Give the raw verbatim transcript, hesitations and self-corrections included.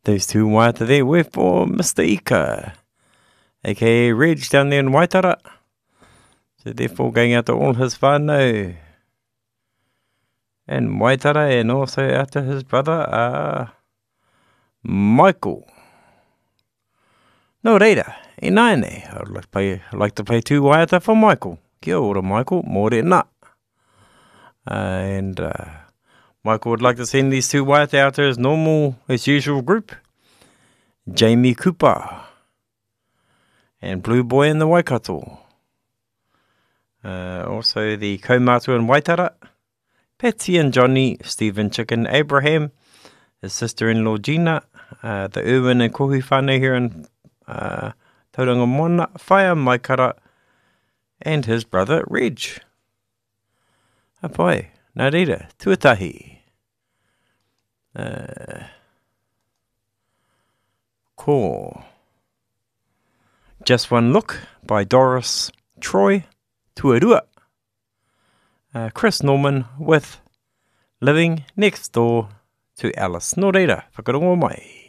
Those two waiata there were for Mister Ika, aka Reg down there in Waitara. So therefore going out to all his whānau and Waitara, and also out to his brother, uh, Michael. No reira, e naine, I'd like to play, I'd like to play two waiata for Michael. Kia ora, Michael, morena. Uh, and uh, Michael would like to send these two waiata out to his normal, his usual group. Jamie Cooper and Blue Boy in the Waikato. Uh, also the Kaumatu in Waitara. Patsy and Johnny, Stephen Chicken, Abraham, his sister-in-law Gina, uh, the Irwin and Kohi whānau here in uh, Tauranga Moana, Whaia Maikara, and his brother Reg. Hapai, nā reira, tuatahi. Uh, Ko. Just One Look by Doris Troy, Tuarua. Uh, Chris Norman with Living Next Door to Alice. Nō reira, whakarongo mai.